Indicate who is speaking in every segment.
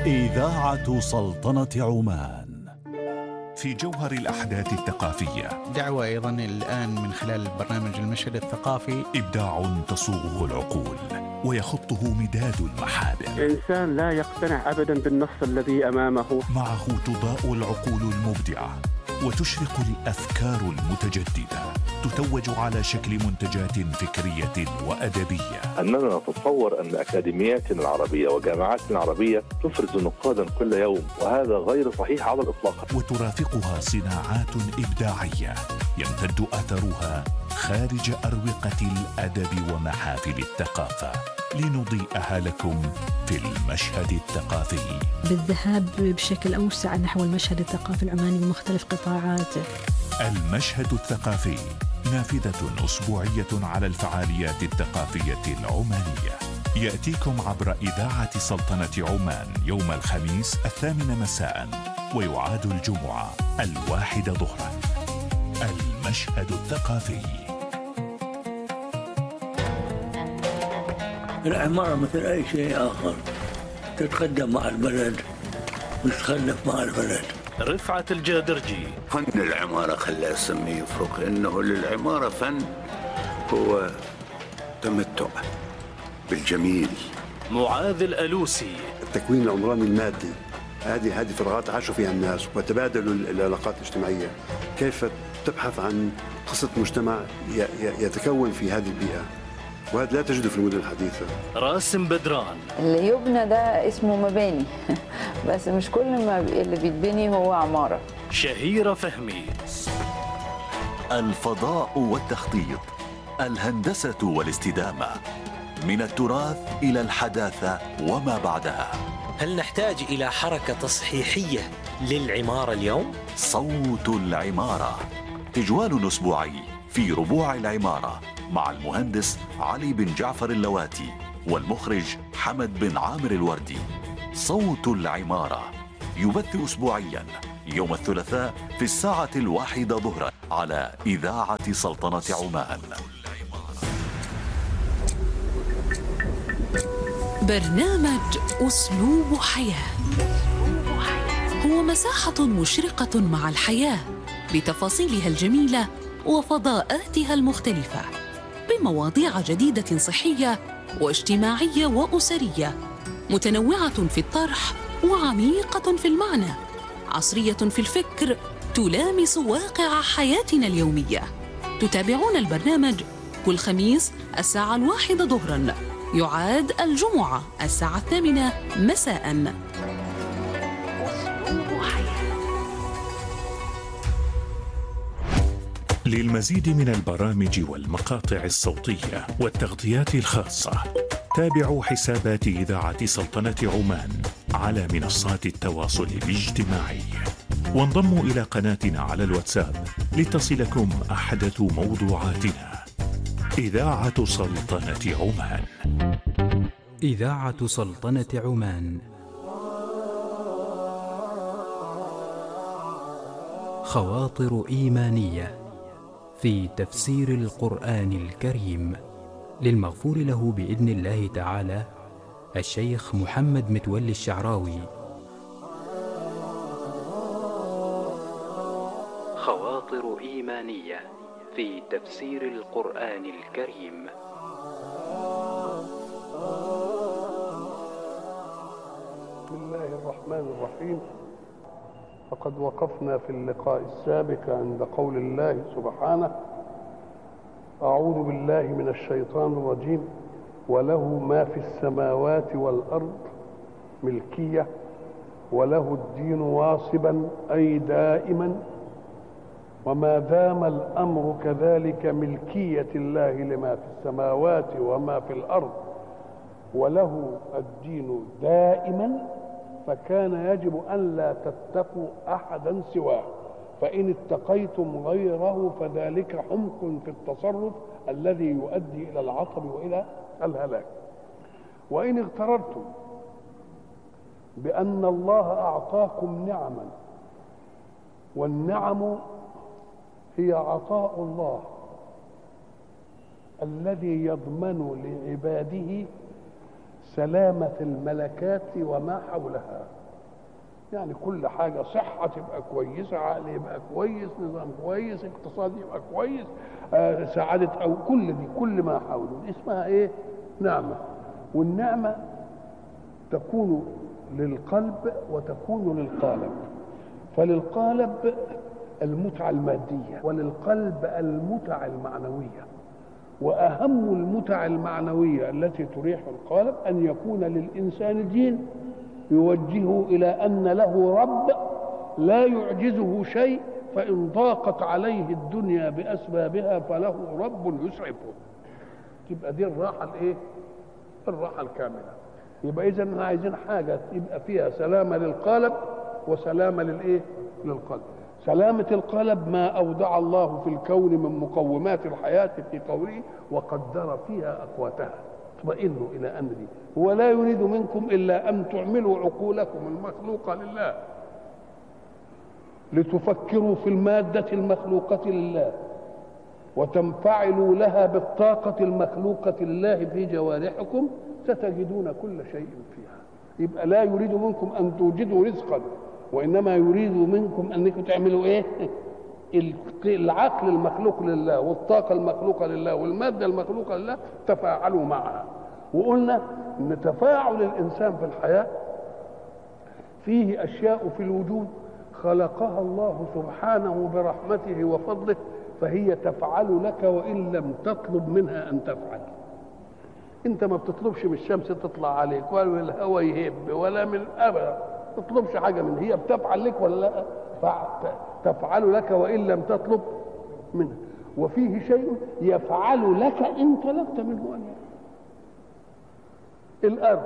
Speaker 1: إذاعة سلطنة عمان في جوهر الأحداث الثقافية.
Speaker 2: دعوة أيضا الآن من خلال برنامج المشهد الثقافي،
Speaker 1: إبداع تصوغه العقول ويخطه مداد المحابر.
Speaker 3: الإنسان لا يقتنع أبدا بالنص الذي أمامه.
Speaker 1: معه تضاء العقول المبدعة وتشرق الأفكار المتجددة، تتوج على شكل منتجات فكرية وأدبية.
Speaker 4: أننا نتصور أن أكاديمياتنا العربية وجامعاتنا العربية تفرز نقادا كل يوم، وهذا غير صحيح على الإطلاق.
Speaker 1: وترافقها صناعات إبداعية يمتد أثرها خارج أروقة الأدب ومحافل الثقافة، لنضيئها لكم في المشهد الثقافي،
Speaker 5: بالذهاب بشكل أوسع نحو المشهد الثقافي العماني بمختلف قطاعاته.
Speaker 1: المشهد الثقافي نافذة أسبوعية على الفعاليات الثقافية العمانية، يأتيكم عبر إذاعة سلطنة عمان يوم الخميس 8 مساء، ويعاد الجمعة 1 ظهرا. المشهد الثقافي.
Speaker 6: العمارة مثل أي شيء آخر، تتقدم مع البلد وتتخلف مع البلد.
Speaker 7: رفعت الجادرجي.
Speaker 8: فن العمارة خلى اسميه يفرق، إنه للعمارة فن هو تمتع بالجميل.
Speaker 7: معاذ الألوسي.
Speaker 9: التكوين العمراني المادي، هذه فراغات عاشوا فيها الناس وتبادلوا العلاقات الاجتماعية. كيف تبحث عن قصة مجتمع يتكون في هذه البيئة، وهذا لا تجده في المدن الحديثة.
Speaker 7: راسم بدران.
Speaker 10: اللي يبنى ده اسمه مباني بس مش كل ما اللي بيتبني هو عمارة.
Speaker 7: شهيرة فهمي.
Speaker 1: الفضاء والتخطيط، الهندسة والاستدامة، من التراث إلى الحداثة وما بعدها.
Speaker 11: هل نحتاج إلى حركة تصحيحية للعمارة اليوم؟
Speaker 1: صوت العمارة، تجوال أسبوعي في ربوع العمارة مع المهندس علي بن جعفر اللواتي والمخرج حمد بن عامر الوردي. صوت العمارة يبث أسبوعيا يوم الثلاثاء في 1 ظهرا على إذاعة سلطنة عمان.
Speaker 12: برنامج أسلوب حياة هو مساحة مشرقة مع الحياة بتفاصيلها الجميلة وفضاءاتها المختلفة، بمواضيع جديدة صحية واجتماعية وأسرية، متنوعة في الطرح وعميقة في المعنى، عصرية في الفكر، تلامس واقع حياتنا اليومية. تتابعون البرنامج كل خميس 1 ظهرا، يعاد الجمعة 8 مساء.
Speaker 1: للمزيد من البرامج والمقاطع الصوتية والتغطيات الخاصة، تابعوا حسابات إذاعة سلطنة عمان على منصات التواصل الاجتماعي، وانضموا إلى قناتنا على الواتساب لتصلكم أحدث موضوعاتنا. إذاعة سلطنة عمان.
Speaker 13: إذاعة سلطنة عمان. خواطر إيمانية في تفسير القرآن الكريم، للمغفور له بإذن الله تعالى الشيخ محمد متولي الشعراوي. خواطر إيمانية في تفسير القرآن الكريم.
Speaker 14: بسم الله الرحمن الرحيم. فقد وقفنا في اللقاء السابق عند قول الله سبحانه: أعوذ بالله من الشيطان الرجيم، وله ما في السماوات والأرض ملكية وله الدين واصبا أي دائما، وما دام الأمر كذلك ملكية الله لما في السماوات وما في الأرض وله الدين دائما، فكان يجب أن لا تتقوا أحدا سواه، فإن اتقيتم غيره فذلك حمق في التصرف الذي يؤدي إلى العطب وإلى الهلاك. وإن اغتررتم بأن الله أعطاكم نعما، والنعم هي عطاء الله الذي يضمن لعباده سلامة الملكات وما حولها. يعني كل حاجة، صحة تبقى كويسة، عقل يبقى كويس، نظام كويس، اقتصاد يبقى كويس، سعادة، أو كل دي كل ما حوله اسمها إيه؟ نعمة. والنعمة تكون للقلب وتكون للقالب. فللقالب المتعة المادية، وللقلب المتعة المعنوية. وأهم المتع المعنوية التي تريح القالب أن يكون للإنسان دين يوجهه إلى أن له رب لا يعجزه شيء، فإن ضاقت عليه الدنيا بأسبابها فله رب يسعفه. تبقى دي الراحة الإيه؟ الراحة الكاملة. يبقى إذا احنا عايزين حاجة يبقى فيها سلامة للقالب وسلامة للإيه؟ للقلب. سلامة القلب ما أودع الله في الكون من مقومات الحياة في قوله وقدر فيها أقواتها. اطمئنوا إلى أن دي هو لا يريد منكم إلا أن تعملوا عقولكم المخلوقة لله، لتفكروا في المادة المخلوقة لله، وتنفعلوا لها بالطاقة المخلوقة لله في جوارحكم، ستجدون كل شيء فيها. يبقى لا يريد منكم أن توجدوا رزقا، وإنما يريد منكم أنكم تعملوا إيه؟ العقل المخلوق لله والطاقة المخلوقة لله والمادة المخلوقة لله تفاعلوا معها. وقلنا أن تفاعل الإنسان في الحياة فيه أشياء في الوجود خلقها الله سبحانه برحمته وفضله، فهي تفعل لك وإن لم تطلب منها أن تفعل. أنت ما بتطلبش من الشمس تطلع عليك، ولا من الهواء يهب، ولا من أبدا تطلبش حاجة منها، هي بتفعل لك ولا لا؟ تفعل لك وإن لم تطلب منها. وفيه شيء يفعل لك إن طلبت منه أن يفعل. الأرض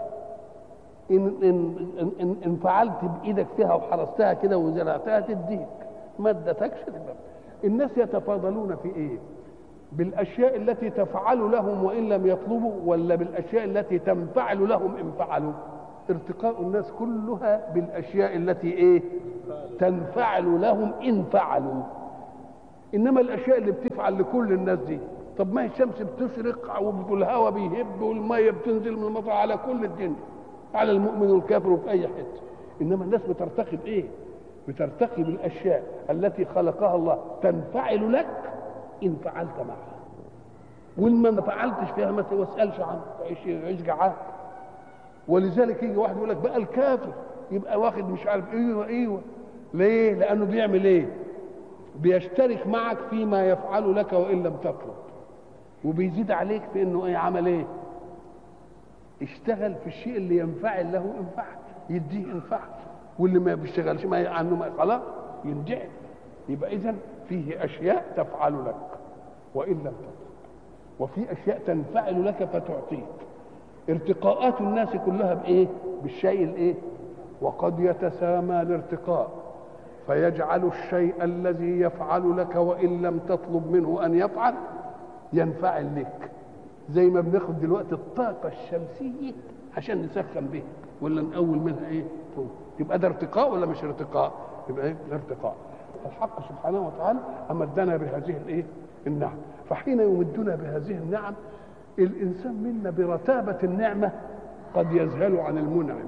Speaker 14: إن فعلت بإيدك فيها وحرستها كده وزرعتها تديك، ما ادتكش تبقى. الناس يتفاضلون في إيه؟ بالأشياء التي تفعل لهم وإن لم يطلبوا، ولا بالأشياء التي تنفعل لهم إن فعلوا؟ ارتقاء الناس كلها بالأشياء التي إيه؟ تنفعل لهم إن فعلوا. إنما الأشياء اللي بتفعل لكل الناس دي، طب ما هي الشمس بتشرق والهواء بيهب والمية بتنزل من المطر على كل الدنيا، على المؤمن والكافر وفي أي حتة. إنما الناس بترتقي بإيه؟ بترتقي بالأشياء التي خلقها الله تنفعل لك إن فعلت معها، وإن ما فعلتش فيها ما تسألش عنها، عيش جعان. ولذلك يجي واحد يقول لك بقى الكافر يبقى واخد مش عارف ايوه ليه؟ لانه بيعمل ايه؟ بيشترك معك فيما يفعل لك وان لم تطلب، وبيزيد عليك في انه ايه؟ عمل ايه؟ اشتغل في الشيء اللي ينفعل له انفعل، يديه انفعل، واللي ما بيشتغلش ما عنه ما خلاص يندعي. يبقى اذا فيه اشياء تفعل لك وان لم تطلب، وفي اشياء تنفعل لك فتعطيك. ارتقاءات الناس كلها بايه؟ بالشيء الايه؟ وقد يتسامى الارتقاء فيجعل الشيء الذي يفعل لك وان لم تطلب منه ان يفعل ينفعل لك. زي ما بناخد دلوقتي الطاقه الشمسيه عشان نسخن بها ولا نقول منها ايه؟ يبقى ده ارتقاء ولا مش ارتقاء؟ يبقى ايه؟ ده ارتقاء. الحق سبحانه وتعالى امدنا بهذه الايه؟ النعم. فحين يمدنا بهذه النعم الإنسان منا برتابة النعمة قد يذهل عن المنعم.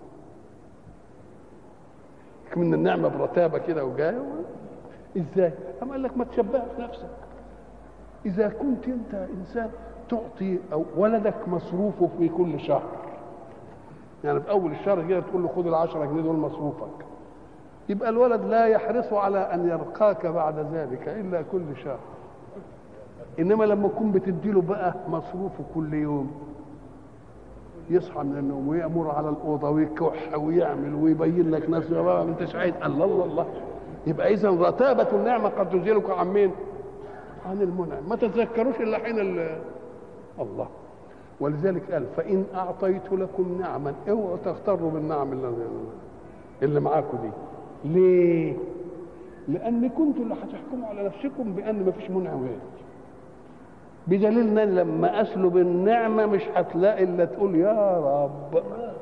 Speaker 14: من النعمة برتابة كده وجاية إزاي؟ أما قال لك ما تشبهش نفسك. إذا كنت أنت إنسان تعطي أو ولدك مصروفه في كل شهر، يعني في أول الشهر كده تقول له خد ال10 جنيه دول مصروفك، يبقى الولد لا يحرص على أن يرقاك بعد ذلك إلا كل شهر. انما لما تكون بتديله بقى مصروفه كل يوم يصحى من النوم ويامر على الاوضه ويكح ويعمل ويبين لك نفسه ما انتش عايز الله. يبقى اذا رتابه النعمه قد تزيلك عن مين؟ عن المنعم. ما تتذكروش الا حين الله. ولذلك قال فان اعطيت لكم نعما اوعوا تغتروا بالنعم اللي معاكم دي. ليه؟ لان كنتوا اللي هتحكموا على نفسكم بان ما فيش منعم غيرك. بدليل ان لما اسلب النعمه مش هتلاقي الا تقول يا رب.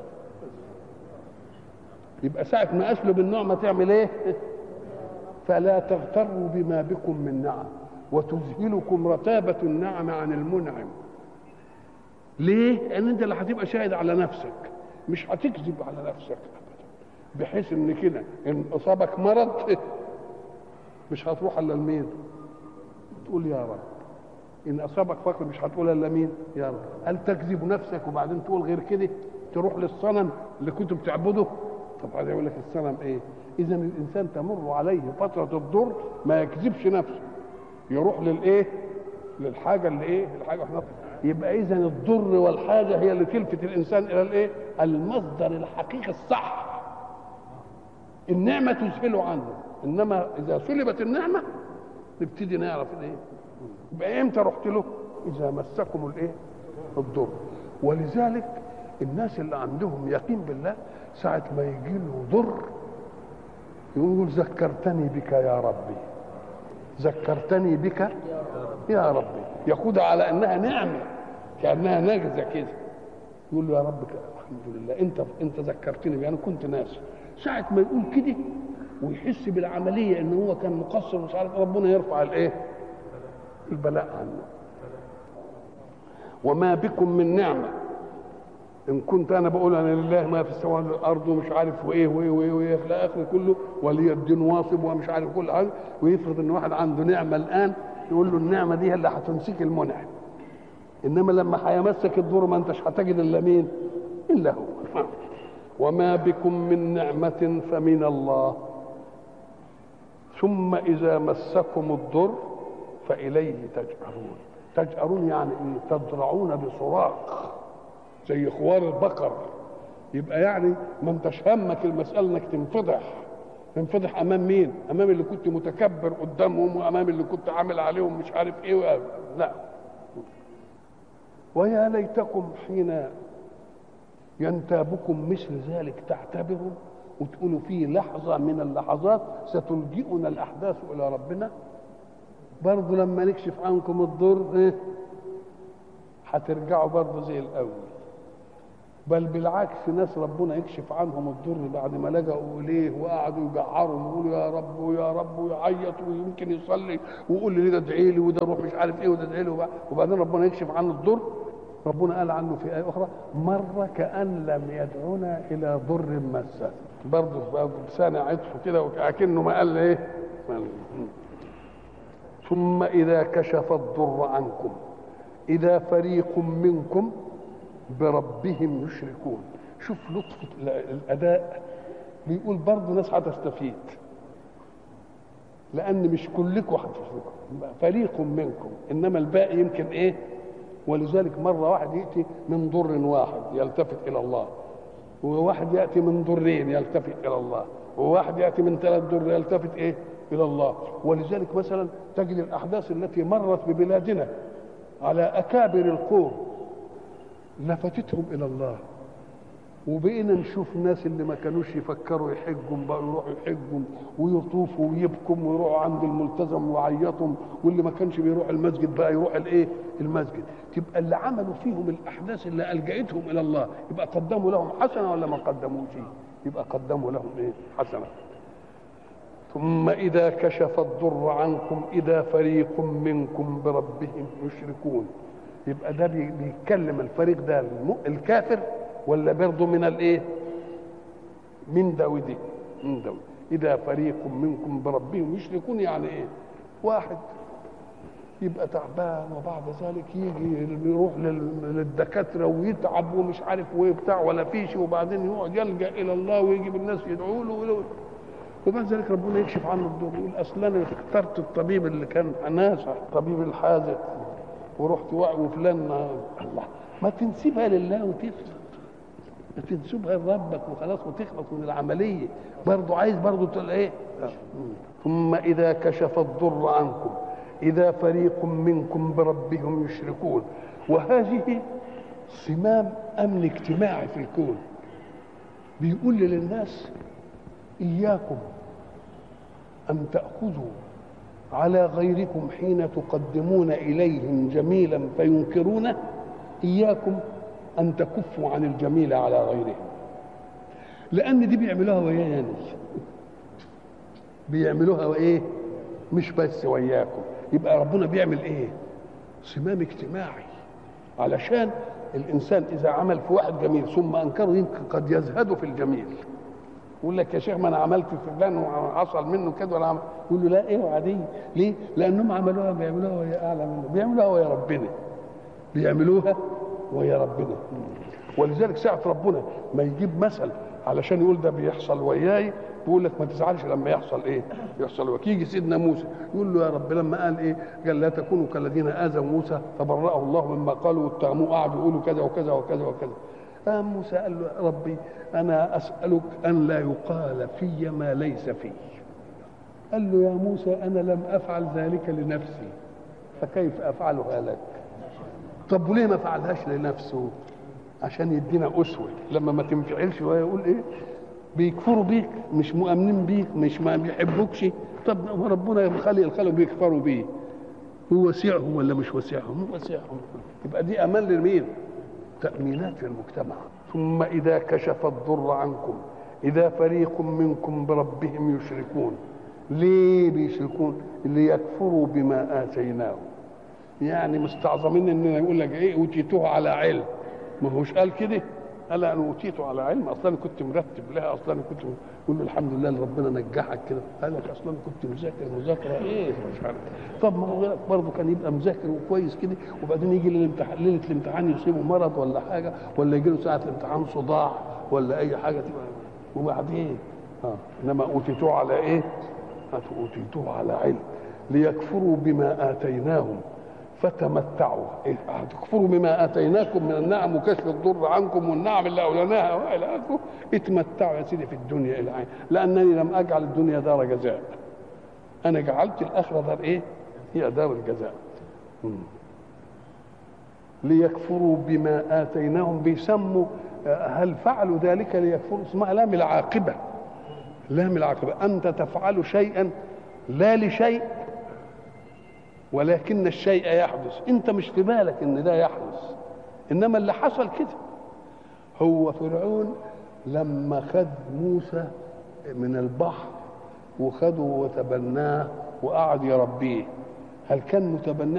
Speaker 14: يبقى ساعه ما اسلب النعمه تعمل ايه؟ فلا تغتروا بما بكم من نعم وتذهلكم رتابه النعم عن المنعم. ليه؟ لان انت اللي هتبقى شاهد على نفسك، مش هتكذب على نفسك ابدا، بحيث ان كده ان اصابك مرض مش هتروح الا لمين؟ تقول يا رب. ان اصابك فقر مش هتقول الا مين؟ يا رب. هل تكذب نفسك وبعدين تقول غير كده؟ تروح للصنم اللي كنت بتعبده؟ طب هذا يقول لك الصنم ايه؟ اذا الانسان تمر عليه فتره الضر ما يكذبش نفسه، يروح للايه؟ للحاجه اللي ايه؟ الحاجه احنا يبقى اذا الضر والحاجه هي اللي تلفت الانسان الى الايه؟ المصدر الحقيقي الصح. النعمه تذهله عنه، انما اذا سلبت النعمه نبتدي نعرف الايه؟ يبقى امتى رحت له؟ اذا مسكم الايه؟ الضر. ولذلك الناس اللي عندهم يقين بالله ساعه ما يجي له ضر يقول ذكرتني بك يا ربي، ذكرتني بك يا ربي، ياخدها على انها نعمه كانها نجزه كده، يقول له يا رب الحمد لله انت ذكرتني بي، انا كنت ناسي. ساعه ما يقول كده ويحس بالعمليه ان هو كان مقصر مش عارف، ربنا يرفع الايه؟ البلاء عنه. وما بكم من نعمه ان كنت انا بقول انا لله ما في السماوات والارض ومش عارف وايه وايه وايه في الاخر كله ولي الدين واصب ومش عارف كل حاجه، ويفرض ان واحد عنده نعمه الان يقول له النعمه دي اللي هتمسك المنعم، انما لما هيمسك الضر ما انتش هتجد الا مين؟ الا هو. وما بكم من نعمه فمن الله ثم اذا مسكم الضر فاليه تجأرون. تجأرون يعني ايه؟ تضرعون بصراخ زي خوار البقر. يبقى يعني ما انتش همك المساله انك تنفضح امام مين؟ امام اللي كنت متكبر قدامهم وامام اللي كنت عامل عليهم مش عارف ايه لا. ويا ليتكم حين ينتابكم مثل ذلك تعتبروا وتقولوا في لحظه من اللحظات ستلجئنا الاحداث الى ربنا، برضه لما نكشف عنكم الضر هترجعوا برضه زي الاول. بل بالعكس ناس ربنا يكشف عنهم الضر بعد ما لجأوا اليه وقعدوا يجعروا ويقولوا يا رب ويا رب ويعيط ويمكن يصلي ويقول لي ده ادعي لي وده روح مش عارف ايه وده ادعي له، وبعدين ربنا يكشف عنه الضر. ربنا قال عنه في آية أخرى مر كأن لم يدعونا إلى ضر مسه، برضه بلسان عطفه كده وكأنه ما قال ايه؟ ثم إذا كشف الضر عنكم إذا فريق منكم بربهم يشركون. شوف لطف الأداء، بيقول برضه ناس هتستفيد لأن مش كلكم هتشركوا، فريق منكم، إنما الباقي يمكن إيه؟ ولذلك مرة واحد يأتي من ضر واحد يلتفت إلى الله، وواحد يأتي من ضرين يلتفت إلى الله، وواحد يأتي من 3 ضر يلتفت إيه؟ إلى الله. ولذلك مثلا تجد الأحداث التي مرت ببلادنا على أكابر القوم لفتتهم إلى الله، وبقينا نشوف الناس اللي ما كانوش يفكروا يحجوا بقوا يروحوا يحجوا ويطوفوا ويبكوا ويروحوا عند الملتزم ويعيطوا، واللي ما كانش بيروح المسجد بقى يروح الايه؟ المسجد. تبقى اللي عملوا فيهم الاحداث اللي الجأتهم الى الله يبقى قدموا لهم حسنه ولا ما قدموش؟ يبقى قدموا لهم ايه؟ حسنه. ثم اذا كشف الضر عنكم اذا فريق منكم بربهم يشركون. يبقى ده بيتكلم الفريق ده الكافر ولا برضه من الايه؟ من ده ودي، من ده. اذا فريق منكم بربهم يشركون يعني ايه؟ واحد يبقى تعبان وبعد ذلك يجي يروح للدكاتره ويتعب ومش عارف وايه بتاع ولا فيش، وبعدين يقعد يلجأ الى الله ويجيب الناس يدعوا له وبعد ذلك ربنا يكشف عنه الضر، يقول اصل انا اخترت الطبيب اللي كان ناصح، الطبيب الحاذق، ورحت وفلان. الله، ما تنسبها لله وتخلص، ما تنسبها لربك وخلاص وتخلص من العمليه. برضه عايز برضه تقول ايه؟ ثم اذا كشف الضر عنكم اذا فريق منكم بربهم يشركون. وهذه صمام امن اجتماعي في الكون، بيقول للناس اياكم ان تاخذوا على غيركم حين تقدمون إليهم جميلا فينكرونه، إياكم أن تكفوا عن الجميل على غيرهم، لأن دي بيعملوها ويانا، بيعملوها وإيه؟ مش بس وياكم. يبقى ربنا بيعمل إيه؟ صمام اجتماعي علشان الانسان اذا عمل في واحد جميل ثم انكره يمكن قد يزهد في الجميل. يقول لك يا شيخ ما انا عملت في فلان وحصل منه كده ولا عمل، يقول له لا ايه وعادي. ليه؟ لانهم عملوها بيعملوها وهي اعلى منه، بيعملوها ويا ربنا، بيعملوها ويا ربنا. ولذلك ساعه ربنا ما يجيب مثل علشان يقول ده بيحصل وياي، بيقول لك ما تزعلش لما يحصل ايه؟ يحصل وياك. يجي سيدنا موسى يقول له يا رب لما قال ايه؟ قال لا تكونوا كالذين اذوا موسى فبرأه الله مما قالوا واتهموه، قعدوا يقولوا كذا وكذا وكذا وكذا. موسى قال له ربي انا اسالك ان لا يقال في ما ليس في. قال له يا موسى انا لم افعل ذلك لنفسي فكيف افعلها لك؟ طب وليه ما فعلهاش لنفسه؟ عشان يدينا اسوه لما ما تنفعلش ويقول ايه؟ بيكفروا بيك، مش مؤمنين بيك، مش ما بيحبوكش. طب ربنا يخلي الخلق بيكفروا بيه، هو وسعهم ولا مش وسعهم؟ هو وسعهم. يبقى دي امان لمين؟ تأمينات في المجتمع. ثم إذا كشف الضر عنكم إذا فريق منكم بربهم يشركون. ليه بيشركون؟ ليكفروا بما آتيناهم. يعني مستعظمين إننا يقول لك إيه أوتيتوه على علم. ما هوش قال كده؟ قال أنا أوتيته على علم، أصلا كنت مرتب لها، أصلا كنت يقول له الحمد لله اللي ربنا نجحك كده. قال لك أصلا كنت مذاكر مذاكرة إيه مش عارف. طب ما هو غيرك برضه كان يبقى مذاكر وكويس كده وبعدين يجي للامتحان ليلة الامتحان يصيبه مرض ولا حاجة، ولا يجي له ساعة الامتحان صداع ولا أي حاجة تبقى، وبعدين إنما أوتيتوه على إيه؟ أوتيتوه على علم ليكفروا بما آتيناهم فتمتعوا. إيه؟ هتكفروا بما اتيناكم من النعم وكشف الضر عنكم والنعم اللي اولناها والى اخره. اتمتعوا يا سيدي في الدنيا الى عين، لانني لم اجعل الدنيا دار جزاء، انا جعلت الاخره دار ايه؟ هي دار الجزاء. ليكفروا بما اتيناهم. بيسموا هل فعلوا ذلك ليكفروا؟ اسمها لام العاقبه. لام العاقبه، انت تفعل شيئا لا لشيء ولكن الشيء يحدث، انت مش في بالك ان ده يحدث، انما اللي حصل كده. هو فرعون لما خد موسى من البحر وخده وتبناه وقعد يربيه، هل كان متبناه